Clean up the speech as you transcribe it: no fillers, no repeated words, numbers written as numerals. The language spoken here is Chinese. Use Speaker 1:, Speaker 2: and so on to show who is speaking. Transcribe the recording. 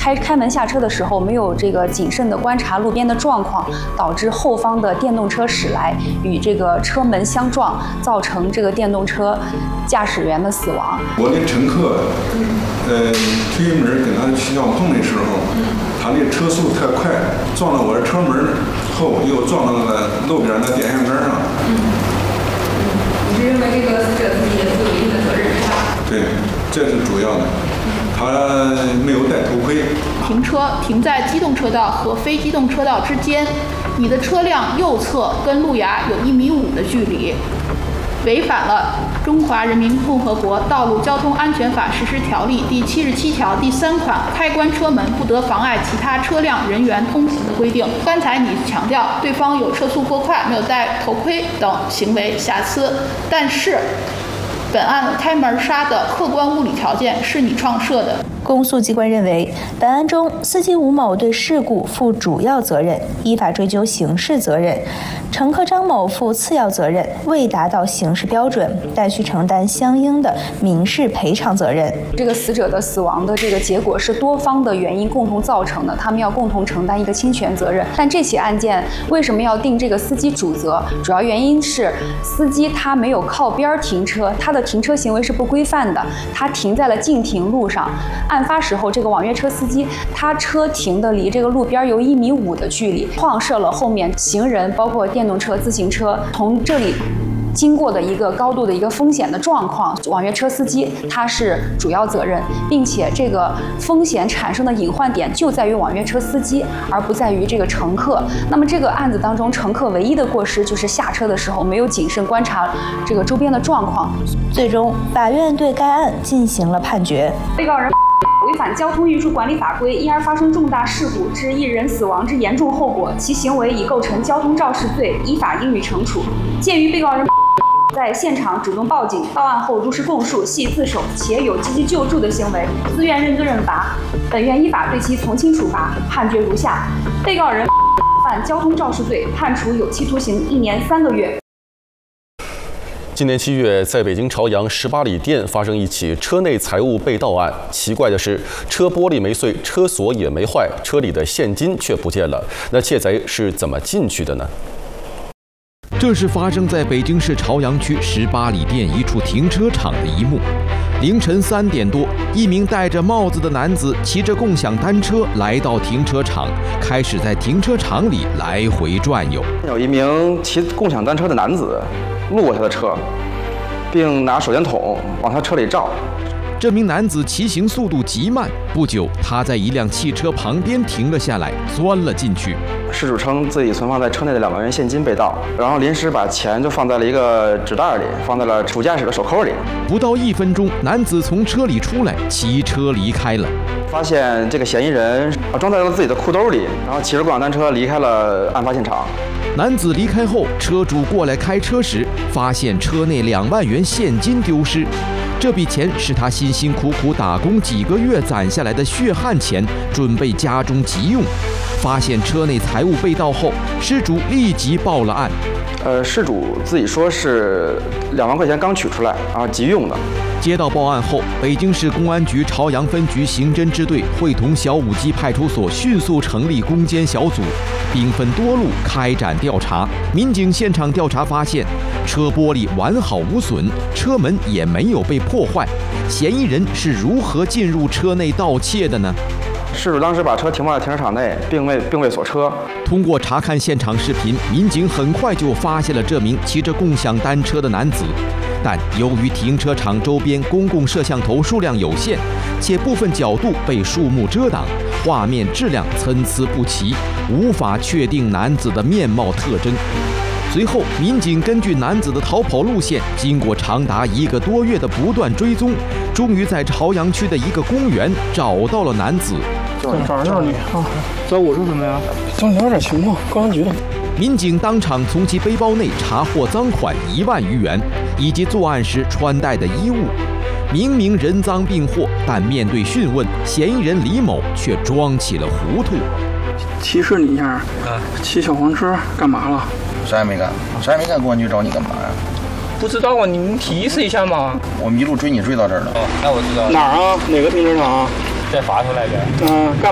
Speaker 1: 开门下车的时候没有这个谨慎的观察路边的状况，导致后方的电动车驶来与这个车门相撞，造成这个电动车驾驶员的死亡。
Speaker 2: 我的乘客，推门跟他去往动的时候，他的车速太快，撞到我的车门后，又撞到了路边的电线杆上。
Speaker 1: 你是认为这个死者自己也负有一定的责任是吧？
Speaker 2: 对，这是主要的。他没有戴头盔。
Speaker 3: 停车停在机动车道和非机动车道之间，你的车辆右侧跟路牙有1.5米的距离，违反了《中华人民共和国道路交通安全法实施条例》第77条第3款开关车门不得妨碍其他车辆人员通行的规定。刚才你强调对方有车速过快、没有戴头盔等行为瑕疵，但是本案开门刹的客观物理条件是你创设的。
Speaker 4: 公诉机关认为，本案中司机吴某对事故负主要责任，依法追究刑事责任；乘客张某负次要责任，未达到刑事标准，但需承担相应的民事赔偿责任。
Speaker 1: 这个死者的死亡的这个结果是多方的原因共同造成的，他们要共同承担一个侵权责任。但这起案件为什么要定这个司机主责？主要原因是司机他没有靠边停车，他的停车行为是不规范的，他停在了禁停路上。案发时候，这个网约车司机他车停的离这个路边有1.5米的距离，晃射了后面行人包括电动车、自行车从这里经过的一个高度的一个风险的状况，网约车司机他是主要责任，并且这个风险产生的隐患点就在于网约车司机，而不在于这个乘客。那么这个案子当中，乘客唯一的过失就是下车的时候没有谨慎观察这个周边的状况。
Speaker 4: 最终，法院对该案进行了判决。
Speaker 1: 被告人违反交通运输管理法规，因而发生重大事故致一人死亡之严重后果，其行为已构成交通肇事罪，依法应予惩处。鉴于被告人在现场主动报警，到案后如实供述，系自首且有积极救助的行为，自愿认罪认罚，本院依法对其从轻处罚。判决如下：被告人犯交通肇事罪，判处有期徒刑1年3个月。
Speaker 5: 今年7月，在北京朝阳18里店发生一起车内财物被盗案。奇怪的是，车玻璃没碎，车锁也没坏，车里的现金却不见了。那窃贼是怎么进去的呢？
Speaker 6: 这是发生在北京市朝阳区18里店一处停车场的一幕。凌晨3点多，一名戴着帽子的男子骑着共享单车来到停车场，开始在停车场里来回转悠。
Speaker 7: 有一名骑共享单车的男子路过他的车，并拿手电筒往他车里照。
Speaker 6: 这名男子骑行速度极慢，不久他在一辆汽车旁边停了下来，钻了进去。
Speaker 7: 事主称自己存放在车内的2万元现金被盗，然后临时把钱就放在了一个纸袋里，放在了主驾驶的手扣里。
Speaker 6: 不到1分钟，男子从车里出来，骑车离开了。
Speaker 7: 发现这个嫌疑人装在了自己的裤兜里，然后骑着共享单车离开了案发现场。
Speaker 6: 男子离开后，车主过来开车时，发现车内2万元现金丢失。这笔钱是他辛辛苦苦打工几个月攒下来的血汗钱，准备家中急用。发现车内财物被盗后，失主立即报了案。
Speaker 7: 事主自己说是2万块钱刚取出来，然后急用的。
Speaker 6: 接到报案后，北京市公安局朝阳分局刑侦支队会同小武基派出所迅速成立攻坚小组，兵分多路开展调查。民警现场调查发现，车玻璃完好无损，车门也没有被破坏。嫌疑人是如何进入车内盗窃的呢？
Speaker 7: 事主当时把车停放在停车场内，并未锁车。
Speaker 6: 通过查看现场视频，民警很快就发现了这名骑着共享单车的男子。但由于停车场周边公共摄像头数量有限，且部分角度被树木遮挡，画面质量参差不齐，无法确定男子的面貌特征。随后，民警根据男子的逃跑路线，经过长达1个多月的不断追踪，终于在朝阳区的一个公园找到了男子。
Speaker 8: 找着你啊，在我这怎么样？咱聊点情况，公安局的。
Speaker 6: 民警当场从其背包内查获赃款1万余元，以及作案时穿戴的衣物。明明人赃并获，但面对讯问，嫌疑人李某却装起了糊涂。
Speaker 8: 提示你一下，骑小黄车干嘛了？
Speaker 9: 啥也没干，公安局找你干嘛呀？
Speaker 8: 不知道啊，你能提示一下吗？
Speaker 9: 我们一路追你追到这儿了。
Speaker 8: 哦，那我知道。哪儿啊？哪个停车场？
Speaker 10: 再发出来呗。
Speaker 8: 干